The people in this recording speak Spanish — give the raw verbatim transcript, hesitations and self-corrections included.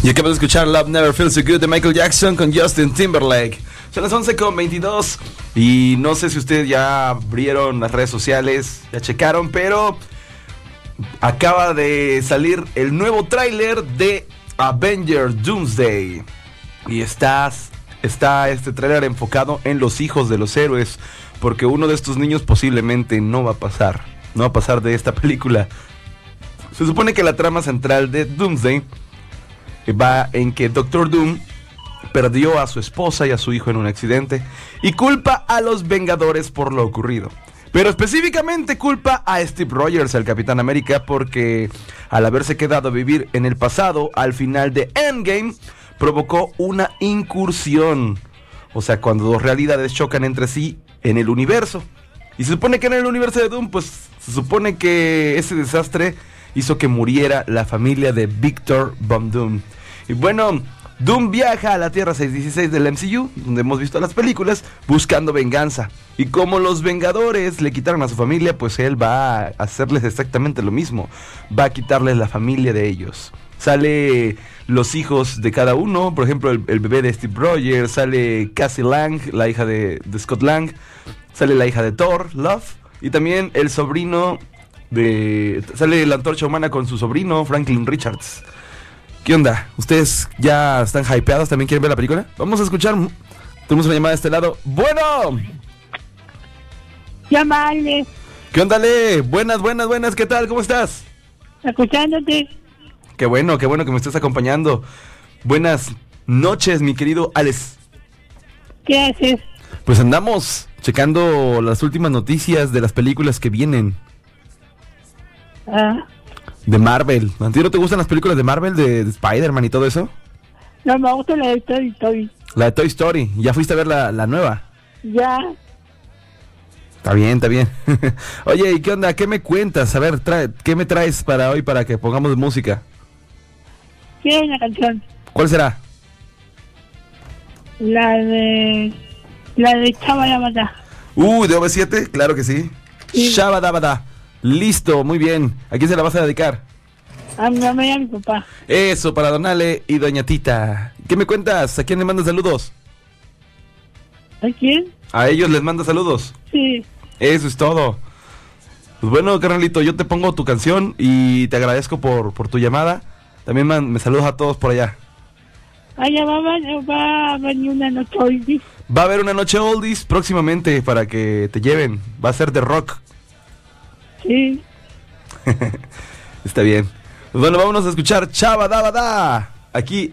Y acabas de escuchar Love Never Feels So Good de Michael Jackson con Justin Timberlake. Son las once con veintidós y no sé si ustedes ya abrieron las redes sociales, ya checaron, pero acaba de salir el nuevo tráiler de Avengers Doomsday. Y estás, está este tráiler enfocado en los hijos de los héroes, porque uno de estos niños posiblemente no va a pasar, no va a pasar de esta película. Se supone que la trama central de Doomsday va en que Doctor Doom perdió a su esposa y a su hijo en un accidente y culpa a los Vengadores por lo ocurrido. Pero específicamente culpa a Steve Rogers, el Capitán América, porque al haberse quedado a vivir en el pasado, al final de Endgame, provocó una incursión. O sea, cuando dos realidades chocan entre sí en el universo. Y se supone que en el universo de Doom, pues se supone que ese desastre hizo que muriera la familia de Victor Von Doom. Y bueno, Doom viaja a la Tierra seiscientos dieciséis del M C U, donde hemos visto las películas, buscando venganza. Y como los Vengadores le quitaron a su familia, pues él va a hacerles exactamente lo mismo. Va a quitarles la familia de ellos. Sale los hijos de cada uno, por ejemplo, el, el bebé de Steve Rogers, sale Cassie Lang, la hija de, de Scott Lang, sale la hija de Thor, Love, y también el sobrino de... sale la Antorcha Humana con su sobrino, Franklin Richards. ¿Qué onda? ¿Ustedes ya están hypeados? ¿También quieren ver la película? Vamos a escuchar. Tenemos una llamada de este lado. ¡Bueno! Llámale. ¿Qué onda, Ale? Buenas, buenas, buenas. ¿Qué tal? ¿Cómo estás? Escuchándote. Qué bueno, qué bueno que me estés acompañando. Buenas noches, mi querido Alex. ¿Qué haces? Pues andamos checando las últimas noticias de las películas que vienen. Ah. De Marvel. ¿A ti no te gustan las películas de Marvel, de, de Spider-Man y todo eso? No, me gusta la de Toy Story. La de Toy Story. ¿Ya fuiste a ver la, la nueva? Ya. Está bien, está bien. Oye, ¿y qué onda? ¿Qué me cuentas? A ver, trae, ¿qué me traes para hoy para que pongamos música? Quiero una canción. ¿Cuál será? La de... La de Chava Dabada. Uh, ¿de O V siete? Claro que sí. Sí. Chava Dabada. Listo, muy bien. ¿A quién se la vas a dedicar? A mi mamá y a mi papá. Eso, para Don Ale y Doña Tita. ¿Qué me cuentas? ¿A quién le mandas saludos? ¿A quién? A ellos les mandas saludos. Sí. Eso es todo. Pues bueno, carnalito, yo te pongo tu canción y te agradezco por, por tu llamada. También man, me saludas a todos por allá. Allá va, va, va a venir una noche oldies. Va a haber una noche oldies próximamente para que te lleven. Va a ser de rock. Sí. Está bien. Pues bueno, vámonos a escuchar Chava Dabada aquí